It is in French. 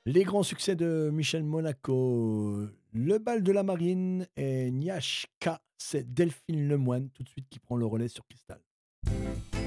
Les grands succès de Michel Monaco, Le bal de la marine et Niashka, c'est Delphine Lemoine tout de suite qui prend le relais sur Cristal.